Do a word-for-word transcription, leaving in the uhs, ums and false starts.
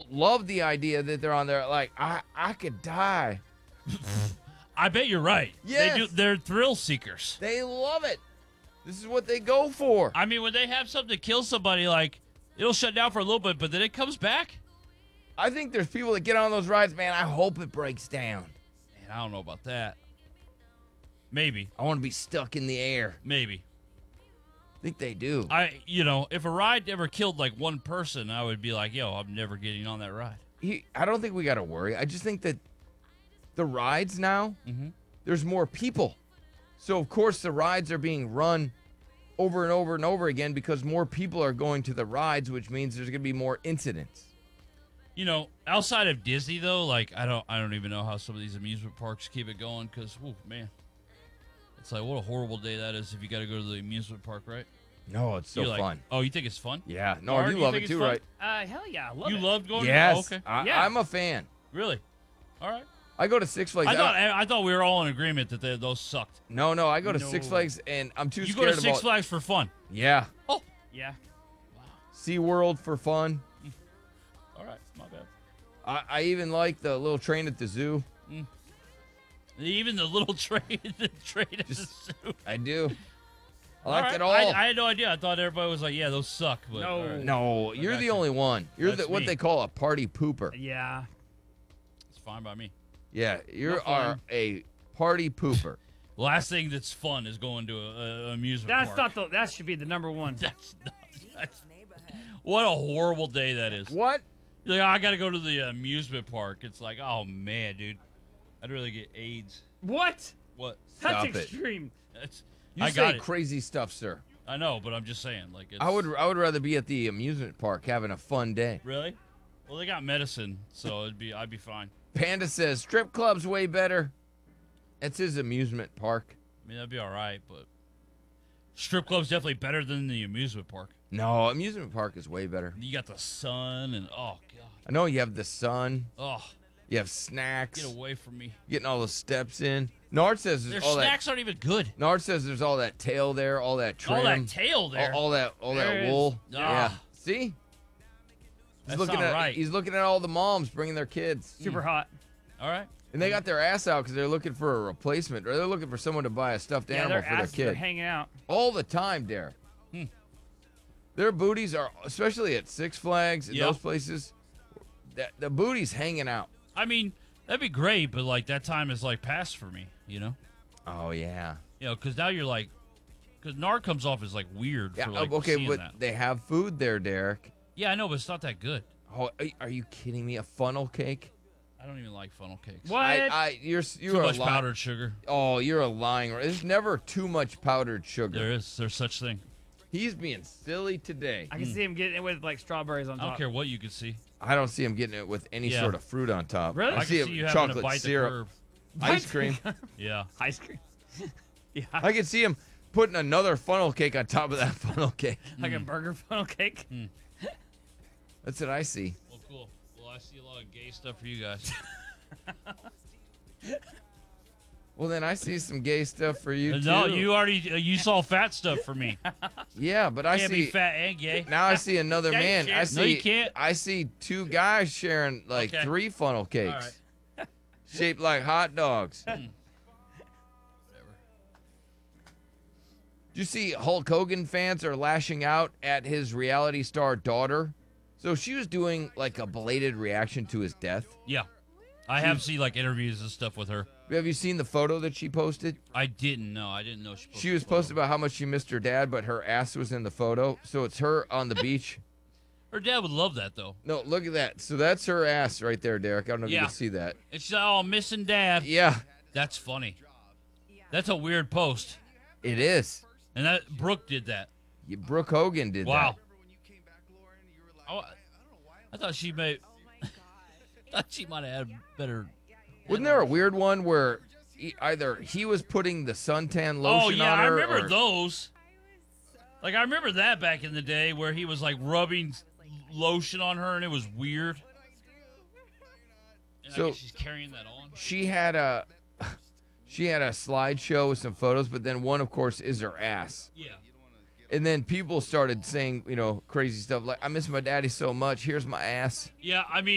love the idea that they're on there. Like, I, I could die. I bet you're right. Yes. They do, they're thrill seekers. They love it. This is what they go for. I mean, when they have something to kill somebody, like, it'll shut down for a little bit, but then it comes back. I think there's people that get on those rides, man. I hope it breaks down. Man, I don't know about that. Maybe. I want to be stuck in the air. Maybe. I think they do. I, you know, if a ride ever killed like one person, I would be like, yo, I'm never getting on that ride. He, I don't think we got to worry. I just think that the rides now, mm-hmm. there's more people. So, of course, the rides are being run over and over and over again because more people are going to the rides, which means there's going to be more incidents. You know, outside of Disney, though, like, I don't I don't even know how some of these amusement parks keep it going because, oh, man. It's like, what a horrible day that is if you got to go to the amusement park, right? No, it's so You're like, fun. Oh, you think it's fun? Yeah. No, Art, you you love think it it's too, fun? right? Uh, hell yeah, I love You it. loved going Yes. to oh, okay. I, Yeah. I'm a fan. Really? All right. I go to Six Flags. I I thought don't- I, I thought we were all in agreement that they, those sucked. no, no, I go to No. Six Flags, and I'm too You scared go to Six about... Flags for fun. Yeah. Oh, Yeah. SeaWorld for fun. all right. My bad. I, I even like the little train at the zoo. Even the little train, the train at the Just- zoo. I do. I All like right. it all. I, I had no idea. I thought everybody was like, yeah, those suck. But, No. all right. no, you're got the you. only one. You're That's the, what me. they call a party pooper. Yeah. It's fine by me. Yeah, you No are fun. a party pooper. Last thing that's fun is going to a, a amusement That's park. not the. That should be the number one. That's not. That's, what a horrible day that is. What? You're like, oh, I got to go to the amusement park. It's like, oh man, dude, I'd really get AIDS. What? What? That's Stop it. extreme. That's. You I say got it. crazy stuff, sir. I know, but I'm just saying, like, it's, I would I would rather be at the amusement park having a fun day. really. Well, they got medicine, so it'd be. I'd be fine. Panda says strip club's way better. It's his amusement park. I mean, that'd be all right, but strip club's definitely better than the amusement park. No, amusement park is way better. You got the sun and oh god, I know you have the sun, oh, you have snacks, get away from me. getting all the steps in. Nard says Their there's all snacks aren't even good. that. Nard says there's all that tail there, all that trim, All that tail there. all, all that all There that is. wool. Ah. Yeah, see. He's That's looking not at right. he's looking at all the moms bringing their kids, Super hot. All right. and they got their ass out because they're looking for a replacement or they're looking for someone to buy a stuffed Yeah, animal their for their asses are kid hanging out. all the time, Derek. Hmm. Their booties are, especially at Six Flags and Yeah. those places, that the booty's hanging out. I mean, that'd be great, but like that time is like past for me, you know? Oh yeah. You know, because now you're like, because Nard comes off as like weird Yeah. for like okay, seeing but that. they have food there, Derek. Yeah, I know, but it's not that good. Oh, are- are you kidding me? A funnel cake? I don't even like funnel cakes. What? I, I, you're you're Too a much li- powdered sugar. Oh, you're a lying. There's never too much powdered sugar. There is. There's such thing. He's being silly today. I can see him getting it with like strawberries on I top. don't care what you can see. I don't see him getting it with any Yeah. sort of fruit on top. Really? I, I see can see it you having chocolate to bite syrup, ice cream. Yeah. Ice cream. yeah. I can see him putting another funnel cake on top of that funnel cake. Like a burger funnel cake. That's what I see. Well, cool. Well, I see a lot of gay stuff for you guys. Well, then I see some gay stuff for you too. no, you already uh, you saw fat stuff for me. Yeah, but I Can't see be fat and gay. now. I see another Yeah, you man. can. I No, see. you can't. I see two guys sharing like Okay. three funnel cakes, All right. shaped like hot dogs. Whatever. Do you see Hulk Hogan fans are lashing out at his reality star daughter? So she was doing like a belated reaction to his death. Yeah. I have seen like interviews and stuff with her. Have you seen the photo that she posted? I didn't know. I didn't know she. She was posted about how much she missed her dad, but her ass was in the photo. So it's her on the beach. Her dad would love that though. No, look at that. So that's her ass right there, Derek. I don't know if Yeah. you can see that. And she's like, oh, missing dad. Yeah, That's funny. That's a weird post. it is. And that Brooke did that. Yeah, Brooke Hogan did Wow. that. Oh, I thought she may. thought she might have had better. Wasn't there a weird one where he, either he was putting the suntan lotion Oh yeah, on I her? remember or- those. Like I remember that back in the day where he was like rubbing lotion on her and it was weird. And So- I guess she's carrying that on. She had a she had a slideshow with some photos, but then one, of course, is her ass. Yeah. And then people started saying, you know, crazy stuff like, "I miss my daddy so much. Here's my ass." Yeah, I mean.